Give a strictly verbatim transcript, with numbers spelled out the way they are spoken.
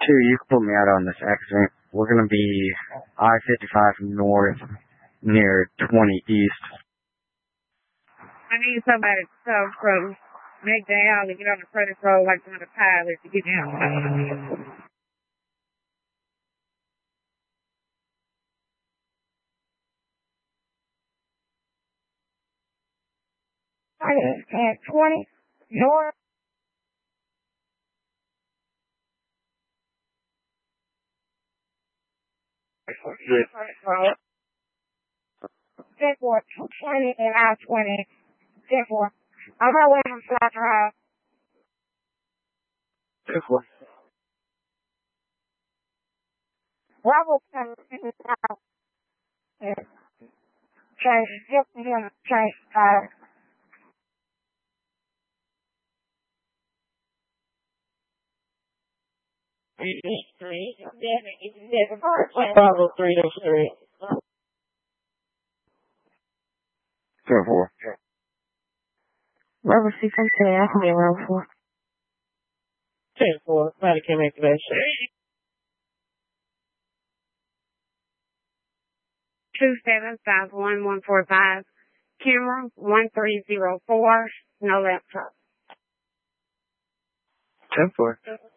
Two, you can put me out on this accident. We're going to be I fifty-five north near twenty east. I need somebody to come from McDowell to get on the credit road like one of the pilots to get down. At twenty north. ten four, twenty and I twenty. ten four. I'm on my way from South Drive. ten four. Level coming out. Change, just him, change, uh, Bravo three oh three. ten four. Level six and ten, I can be level four. ten four, somebody can make that shit. Two seven five one one four five. Camera one three zero four. No laptop. ten four.